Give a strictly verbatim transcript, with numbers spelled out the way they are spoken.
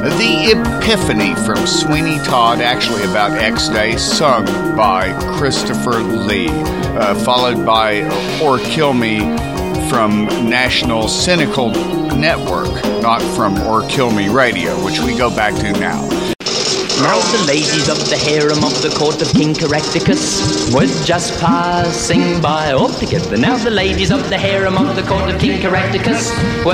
The Epiphany from Sweeney Todd, actually about X-Day, sung by Christopher Lee, uh, followed by Or Kill Me from National Cynical Network, not from Or Kill Me Radio, which we go back to now. Now the ladies of the harem of the court of King Caractacus were just passing by all together. Now the ladies of the harem of the court of King Caractacus were